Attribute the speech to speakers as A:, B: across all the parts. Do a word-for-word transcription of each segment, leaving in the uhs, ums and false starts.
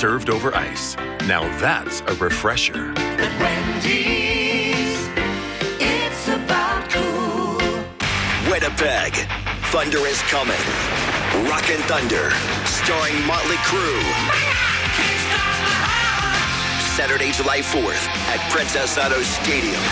A: served over ice. Now that's a refresher.
B: At Wendy's, it's about cool.
C: Winnipeg, Thunder is coming. Rockin' Thunder, starring Motley Crue. Saturday, July fourth at Princess Auto Stadium.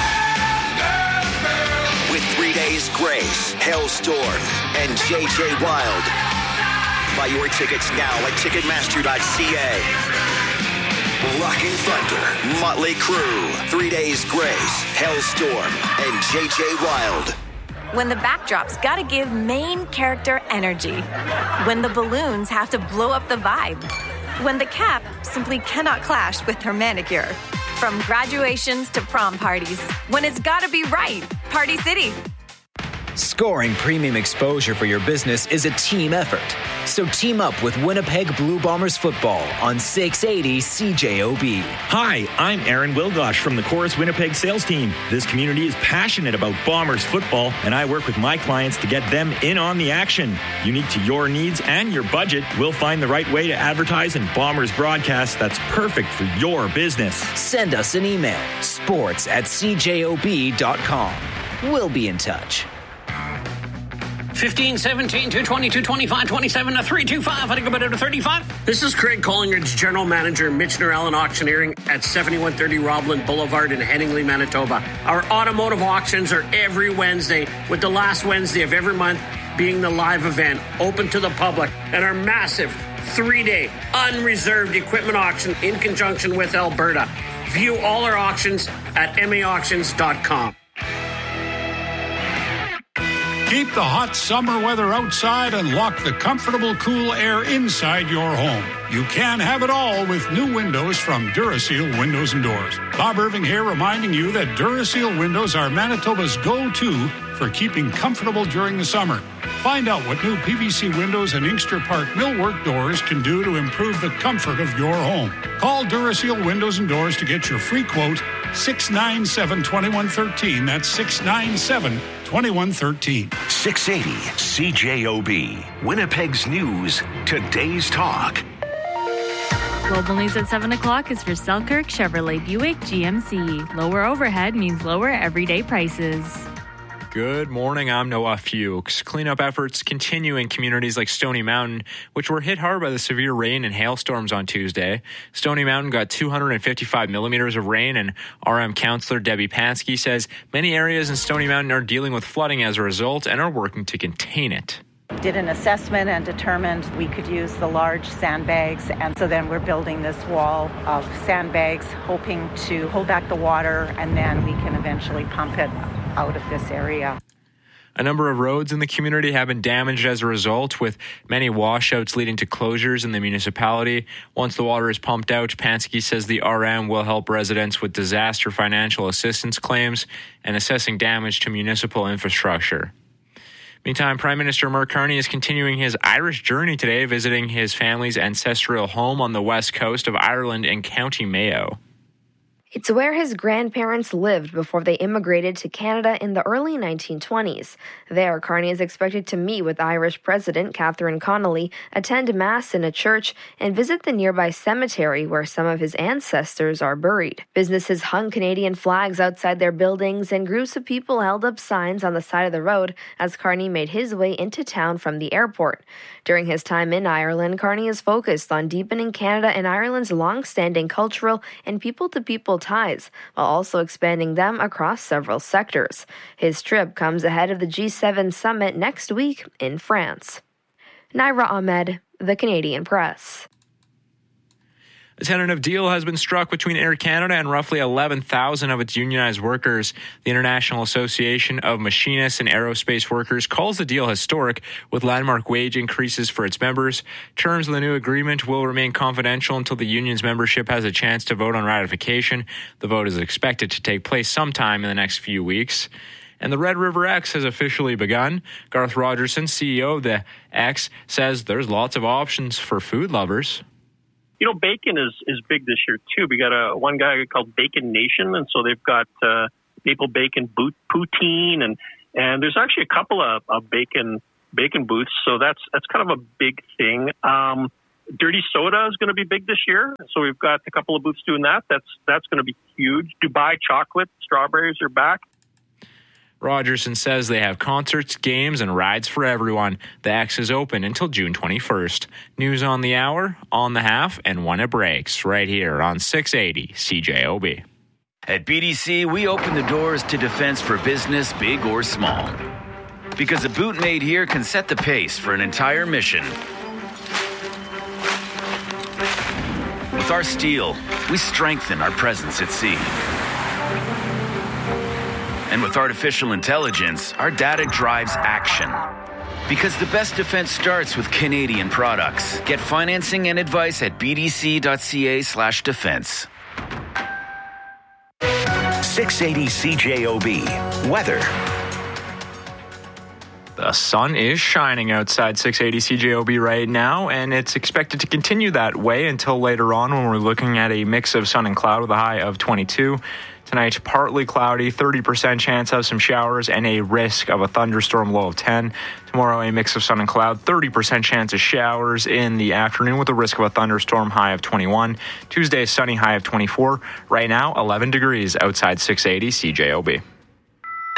C: With Three Days Grace, Hailstorm, and J J Wild. Buy your tickets now at Ticketmaster dot c a. Rockin' Thunder, Motley Crue, Three Days Grace, Hailstorm, and J J Wild.
D: When the backdrop's gotta give main character energy. When the balloons have to blow up the vibe. When the cap simply cannot clash with her manicure. From graduations to prom parties. When it's gotta be right. Party City.
E: Scoring premium exposure for your business is a team effort. So team up with Winnipeg Blue Bombers football on six eighty C J O B.
F: Hi, I'm Aaron Wilgosh from the Chorus Winnipeg sales team. This community is passionate about Bombers football, and I work with my clients to get them in on the action. Unique to your needs and your budget, we'll find the right way to advertise in Bombers broadcasts that's perfect for your business.
E: Send us an email, sports at c j o b dot com. We'll be in touch.
G: fifteen, seventeen, two twenty, two twenty-five, twenty-seven, to three two five. I think about it to thirty-five.
H: This is Craig Collingridge, General Manager, Michener Allen Auctioneering at seventy-one thirty Robland Boulevard in Headingley, Manitoba. Our automotive auctions are every Wednesday, with the last Wednesday of every month being the live event, open to the public, and our massive three-day unreserved equipment auction in conjunction with Alberta. View all our auctions at m a auctions dot com.
I: Keep the hot summer weather outside and lock the comfortable, cool air inside your home. You can have it all with new windows from Duraseal Windows and Doors. Bob Irving here, reminding you that Duraseal windows are Manitoba's go-to for keeping comfortable during the summer. Find out what new P V C windows and Inkster Park millwork doors can do to improve the comfort of your home. Call Duraseal Windows and Doors to get your free quote, six nine seven, two one one three. That's six nine seven, two one one three.
J: six eighty C J O B, Winnipeg's News, today's talk.
K: Global News at seven o'clock is for Selkirk Chevrolet Buick G M C. Lower overhead means lower everyday prices.
L: Good morning, I'm Noah Fuchs. Cleanup efforts continue in communities like Stony Mountain, which were hit hard by the severe rain and hailstorms on Tuesday. Stony Mountain got two hundred fifty-five millimeters of rain, and R M Councillor Debbie Pansky says many areas in Stony Mountain are dealing with flooding as a result and are working to contain it.
M: Did an assessment and determined we could use the large sandbags, and so then we're building this wall of sandbags, hoping to hold back the water, and then we can eventually pump it out of this area.
L: A number of roads in the community have been damaged as a result, with many washouts leading to closures in the municipality. Once the water is pumped out, Pansky says the R M will help residents with disaster financial assistance claims and assessing damage to municipal infrastructure. Meantime, Prime Minister Mark Carney is continuing his Irish journey today, visiting his family's ancestral home on the west coast of Ireland in County Mayo.
N: It's where his grandparents lived before they immigrated to Canada in the early nineteen twenties. There, Carney is expected to meet with Irish President Catherine Connolly, attend Mass in a church, and visit the nearby cemetery where some of his ancestors are buried. Businesses hung Canadian flags outside their buildings, and groups of people held up signs on the side of the road as Carney made his way into town from the airport. During his time in Ireland, Carney is focused on deepening Canada and Ireland's long-standing cultural and people-to-people ties, while also expanding them across several sectors. His trip comes ahead of the G seven summit next week in France. Naira Ahmed, The Canadian Press.
L: A tentative deal has been struck between Air Canada and roughly eleven thousand of its unionized workers. The International Association of Machinists and Aerospace Workers calls the deal historic, with landmark wage increases for its members. Terms of the new agreement will remain confidential until the union's membership has a chance to vote on ratification. The vote is expected to take place sometime in the next few weeks. And the Red River X has officially begun. Garth Rogerson, C E O of the X, says there's lots of options for food lovers.
O: You know, bacon is, is big this year, too. We got a one guy called Bacon Nation, and so they've got uh, maple bacon boot, poutine, and, and there's actually a couple of, of bacon bacon booths, so that's that's kind of a big thing. Um, Dirty soda is going to be big this year. So we've got a couple of booths doing that. That's that's going to be huge. Dubai chocolate, strawberries are back.
L: Rogerson says they have concerts, games, and rides for everyone. The X is open until June twenty-first. News on the hour, on the half, and when it breaks, right here on six eighty C J O B.
P: At B D C, we open the doors to defense for business, big or small. Because a boot made here can set the pace for an entire mission. With our steel, we strengthen our presence at sea. And with artificial intelligence, our data drives action. Because the best defense starts with Canadian products. Get financing and advice at bdc.ca slash defense.
J: six eighty C J O B. Weather.
L: The sun is shining outside six eighty C J O B right now, and it's expected to continue that way until later on when we're looking at a mix of sun and cloud with a high of twenty-two. Tonight, partly cloudy, thirty percent chance of some showers, and a risk of a thunderstorm, low of ten. Tomorrow, a mix of sun and cloud, thirty percent chance of showers in the afternoon with a risk of a thunderstorm, high of twenty-one. Tuesday, sunny, high of twenty-four. Right now, eleven degrees outside six eighty C J O B.